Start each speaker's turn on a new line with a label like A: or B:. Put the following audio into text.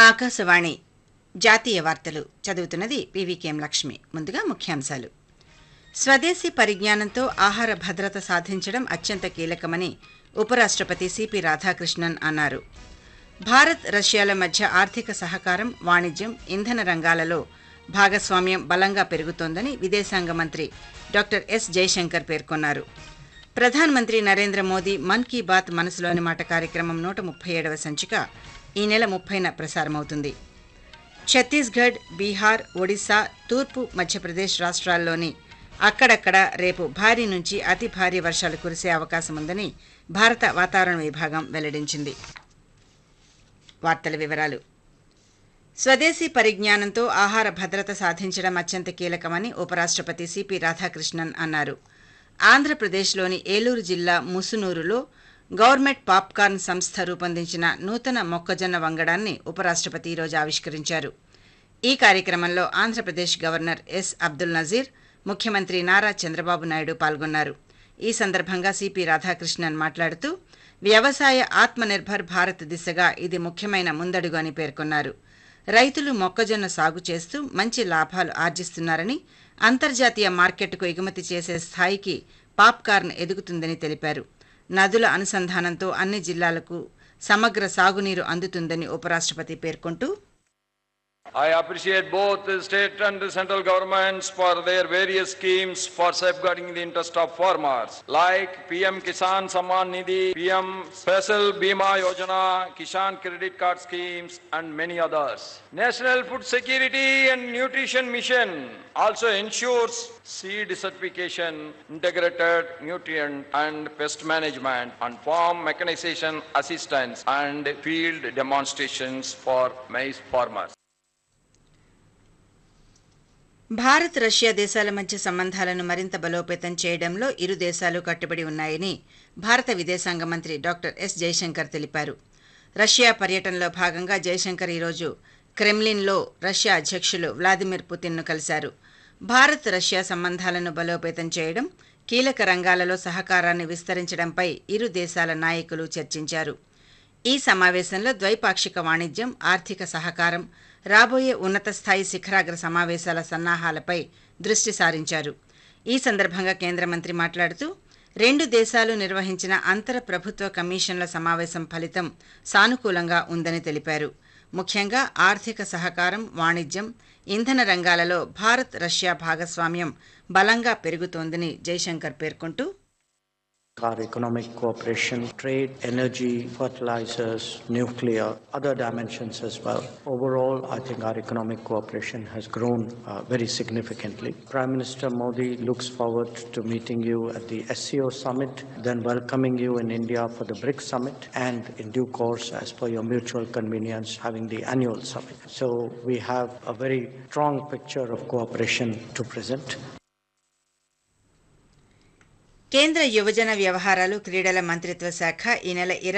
A: ఆకాశవాణి జాతీయ వార్తలు చదువుతున్నది పీవీకేఎం లక్ష్మి. ముందుగా ముఖ్యాంశాలు. స్వదేశీ పరిజ్ఞానంతో ఆహార భద్రత సాధించడం అత్యంత కీలకమని ఉపరాష్ట్రపతి సిపి రాధాకృష్ణన్ అన్నారు. భారత్ రష్యాల మధ్య ఆర్థిక సహకారం, వాణిజ్యం, ఇంధన రంగాలలో భాగస్వామ్యం బలంగా పెరుగుతోందని విదేశాంగ మంత్రి డాక్టర్ ఎస్ జయశంకర్ పేర్కొన్నారు. ప్రధానమంత్రి నరేంద్ర మోదీ మన్ కీ బాత్ మనసులోని మాట కార్యక్రమం 137వ సంచిక ఈ నెల 30న ప్రసారమవుతుంది. ఛత్తీస్గఢ్, బీహార్, ఒడిశా, తూర్పు మధ్యప్రదేశ్ రాష్ట్రాల్లోని అక్కడక్కడ రేపు భారీ నుంచి అతి భారీ వర్షాలు కురిసే అవకాశముందని భారత వాతావరణ విభాగం వెల్లడించింది. వార్తల వివరాలు. స్వదేశీ పరిజ్ఞానంతో ఆహార భద్రత సాధించడం అత్యంత కీలకమని ఉపరాష్ట్రపతి సిపి రాధాకృష్ణన్ అన్నారు. ఆంధ్రప్రదేశ్లోని ఏలూరు జిల్లా ముసునూరులో గవర్నమెంట్ పాప్కార్న్ సంస్థ రూపొందించిన నూతన మొక్కజొన్న వంగడాన్ని ఉపరాష్ట్రపతి ఈరోజు ఆవిష్కరించారు. ఈ కార్యక్రమంలో ఆంధ్రప్రదేశ్ గవర్నర్ ఎస్ అబ్దుల్ నజీర్, ముఖ్యమంత్రి నారా చంద్రబాబు నాయుడు పాల్గొన్నారు. ఈ సందర్భంగా సిపి రాధాకృష్ణన్ మాట్లాడుతూ వ్యవసాయ ఆత్మనిర్భర్ భారత్ దిశగా ఇది ముఖ్యమైన ముందడుగు అని పేర్కొన్నారు. రైతులు మొక్కజొన్న సాగు చేస్తూ మంచి లాభాలు ఆర్జిస్తున్నారని, అంతర్జాతీయ మార్కెట్కు ఎగుమతి చేసే స్థాయికి పాప్కార్న్ ఎదుగుతుందని తెలిపారు. నదుల అనుసంధానంతో అన్ని జిల్లాలకు సమగ్ర సాగునీరు అందుతుందని ఉపరాష్ట్రపతి పేర్కొంటూ,
B: I appreciate both the state and the central governments for their various schemes for safeguarding the interest of farmers, like PM Kisan Samman Nidhi, PM Special Bima Yojana, Kisan Credit Card schemes, and many others. National Food Security and Nutrition Mission also ensures seed certification, integrated nutrient and pest management, and farm mechanization assistance and field demonstrations for maize farmers.
A: Bharat Russia దేశాల మధ్య సంబంధాలను మరింత బలోపేతం చేయడంలో ఇరు దేశాలు కట్టుబడి ఉన్నాయని భారత విదేశాంగ మంత్రి డాక్టర్ ఎస్ జయశంకర్ తెలిపారు. రష్యా పర్యటనలో భాగంగా జయశంకర్ ఈరోజు క్రెమ్లిన్లో రష్యా అధ్యక్షులు వ్లాదిమిర్ పుతిన్ను కలిశారు. భారత్ రష్యా సంబంధాలను బలోపేతం చేయడం, కీలక రంగాలలో సహకారాన్ని విస్తరించడంపై ఇరు దేశాల నాయకులు చర్చించారు. ఈ సమావేశంలో ద్వైపాక్షిక వాణిజ్యం, ఆర్థిక సహకారం, రాబోయే ఉన్నత స్థాయి శిఖరాగ్ర సమావేశాల సన్నాహాలపై దృష్టి సారించారు. ఈ సందర్భంగా కేంద్ర మంత్రి మాట్లాడుతూ రెండు దేశాలు నిర్వహించిన అంతర ప్రభుత్వ కమిషన్ల సమావేశం ఫలితం సానుకూలంగా ఉందని తెలిపారు. ముఖ్యంగా ఆర్థిక సహకారం, వాణిజ్యం, ఇంధన రంగాలలో భారత్ రష్యా భాగస్వామ్యం బలంగా పెరుగుతోందని జయశంకర్ పేర్కొంటూ,
C: our economic cooperation, trade, energy, fertilizers, nuclear, other dimensions as well. Overall, I think our economic cooperation has grown very significantly. Prime Minister Modi looks forward to meeting you at the SCO summit, then welcoming you in India for the BRICS summit, and in due course, as per your mutual convenience, having the annual summit. So we have a very strong picture of cooperation to present.
A: కేంద్ర యువజన వ్యవహారాలు, క్రీడల మంత్రిత్వ శాఖ ఈ నెల